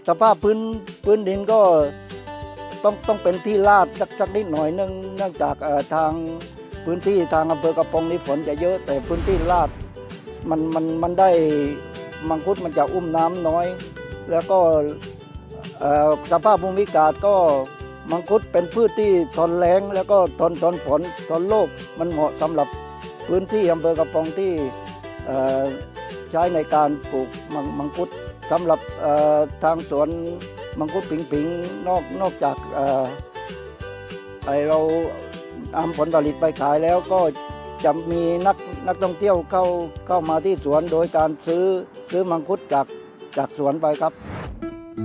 สภาพพื้นดินก็ต้องเป็นที่ลาดสักนิดหน่อยเนื่องจากทางพื้นที่ทางอำเภอกระปงนี่ฝนจะเยอะแต่พื้นที่ลาดมันได้มังคุดมันจะอุ้มน้ำน้อยแล้วก็สภาพภูมิอากาศก็มังคุดเป็นพืชที่ทนแล้งแล้วก็ทนฝนทนโรคมันเหมาะสำหรับพื้นที่อำเภอกระปงที่ใช้ในการปลูกมังคุดสำหรับทางสวนมังคุดผิงนอกจากเรานำผลผลิตไปขายแล้วก็จะมีนักท่องเที่ยวเข้ามาที่สวนโดยการซื้อมังคุดจากสวนไปครับ